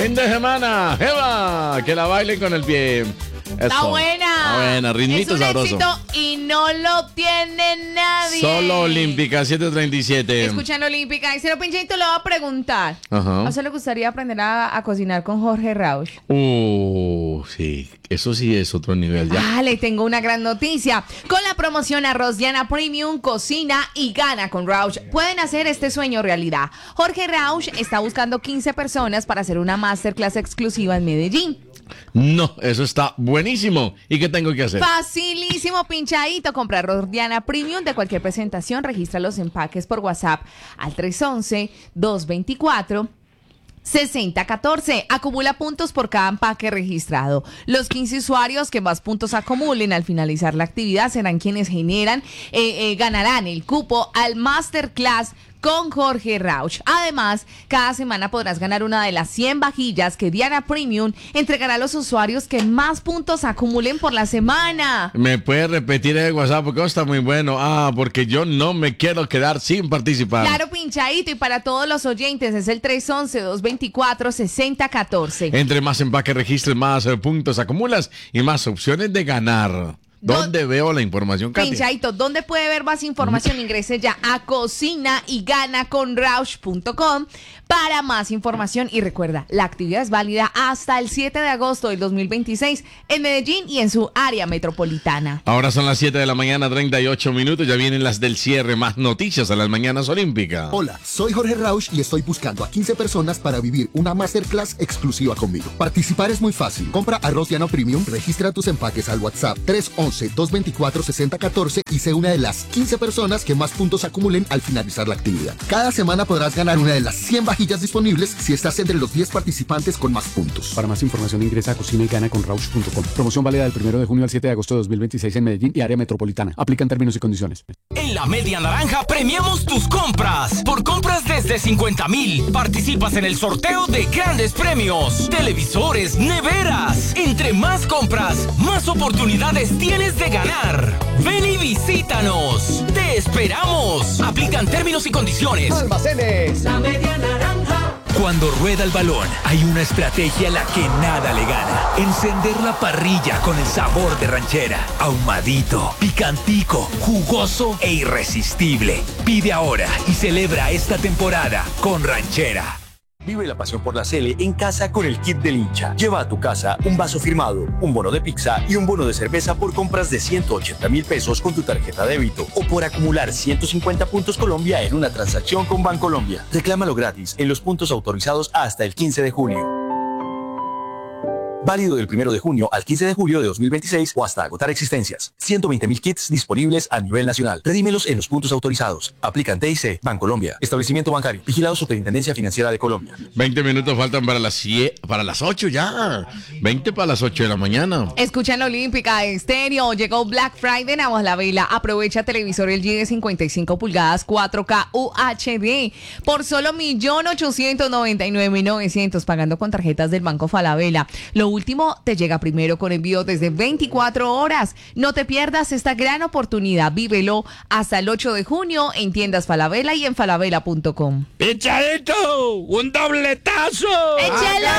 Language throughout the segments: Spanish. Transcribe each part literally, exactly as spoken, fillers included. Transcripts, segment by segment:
fin de semana. ¡Eva! Que la bailen con el pie. Eso. Está buena. Está buena, ritmito es un sabroso. éxito y no lo tiene nadie. Solo Olímpica siete treinta y siete. Escuchan Olímpica. Y Cero Pinchadito le va a preguntar. Ajá. ¿A usted le gustaría aprender a, a cocinar con Jorge Rauch? Uh, sí. Eso sí es otro nivel ya. Ah, le tengo una gran noticia. Con la promoción Arroz Diana Premium, cocina y gana con Rauch. Pueden hacer este sueño realidad. Jorge Rauch está buscando quince personas para hacer una masterclass exclusiva en Medellín. No, eso está buenísimo. ¿Y qué tengo que hacer? Facilísimo, pinchadito. Comprar Arroz Diana Premium de cualquier presentación. Registra los empaques por WhatsApp al tres once, dos veinticuatro, sesenta catorce. Acumula puntos por cada empaque registrado. Los quince usuarios que más puntos acumulen al finalizar la actividad serán quienes generan, eh, eh, ganarán el cupo al Masterclass con Jorge Rauch. Además, cada semana podrás ganar una de las cien vajillas que Diana Premium entregará a los usuarios que más puntos acumulen por la semana. ¿Me puedes repetir el WhatsApp? Porque está muy bueno. Ah, porque yo no me quiero quedar sin participar. Claro, pinchadito. Y para todos los oyentes es el tres once, dos veinticuatro, sesenta catorce. Entre más empaque registres, más eh, puntos acumulas y más opciones de ganar. ¿Dónde veo la información, Katy? Pinchadito, ¿dónde puede ver más información? Ingrese ya a cocina y gana con rauch punto com para más información. Y recuerda, la actividad es válida hasta el siete de agosto del dos mil veintiséis en Medellín y en su área metropolitana. Ahora son las siete de la mañana, treinta y ocho minutos. Ya vienen las del cierre. Más noticias a las mañanas olímpicas. Hola, soy Jorge Rauch y estoy buscando a quince personas para vivir una masterclass exclusiva conmigo. Participar es muy fácil. Compra Arroz Diana Premium, registra tus empaques al WhatsApp tres once, dos veinticuatro, sesenta catorce y sé una de las quince personas que más puntos acumulen al finalizar la actividad. Cada semana podrás ganar una de las cien vajillas disponibles si estás entre los diez participantes con más puntos. Para más información ingresa a cocina y gana con rauch punto com. Promoción válida del primero de junio al siete de agosto de dos mil veintiséis en Medellín y área metropolitana. Aplican términos y condiciones. En la Media Naranja premiamos tus compras. Por compras desde cincuenta mil, participas en el sorteo de grandes premios. Televisores, neveras. Entre más compras, más oportunidades tienes de ganar. Ven y visítanos. Te esperamos. Aplican términos y condiciones. Almacenes La Media Naranja. Cuando rueda el balón, hay una estrategia a la que nada le gana. Encender la parrilla con el sabor de ranchera. Ahumadito, picantico, jugoso e irresistible. Pide ahora y celebra esta temporada con ranchera. Vive la pasión por la Sele en casa con el kit del hincha. Lleva a tu casa un vaso firmado, un bono de pizza y un bono de cerveza por compras de ciento ochenta mil pesos con tu tarjeta débito o por acumular ciento cincuenta puntos Colombia en una transacción con Bancolombia. Reclámalo gratis en los puntos autorizados hasta el quince de junio. Válido del primero de junio al quince de julio de dos mil veintiséis o hasta agotar existencias. ciento veinte mil kits disponibles a nivel nacional. Redímelos en los puntos autorizados. Aplican T I C, Bancolombia. Establecimiento bancario. Vigilado Superintendencia Financiera de Colombia. veinte minutos faltan para las siete, para las ocho ya. veinte para las ocho de la mañana. Escuchan la Olímpica Estéreo. Llegó Black Friday en Aguas la Vela. Aprovecha televisor L G de cincuenta y cinco pulgadas cuatro K U H D por solo un millón ochocientos noventa y nueve mil novecientos pagando con tarjetas del Banco Falabella. Lo último te llega primero con envío desde veinticuatro horas. No te pierdas esta gran oportunidad. Vívelo hasta el ocho de junio en tiendas Falabella y en falabella punto com. ¡Pinchadito! ¡Un dobletazo! ¡Échalo!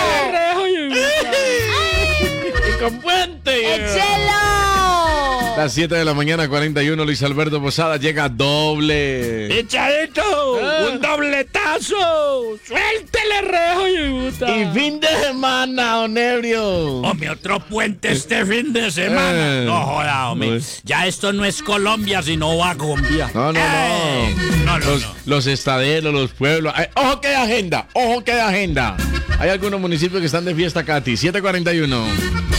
¡Y con puente! ¡Échalo! Las siete de la mañana, cuarenta y uno. Luis Alberto Posada llega doble. ¡Pinchadito! Ah. ¡Un dobletazo! ¡Suéltele, rejo y puta! Y fin de semana, Onebrio. Hombre, otro puente este fin de semana. Eh. No joda, hombre. No. Ya esto no es Colombia, sino Bagombia. No, no, Eh. no. No, no, los, no. los estaderos, los pueblos. Ay, ojo que hay agenda, ojo que hay agenda. Hay algunos municipios que están de fiesta, Katy. siete cuarenta y uno.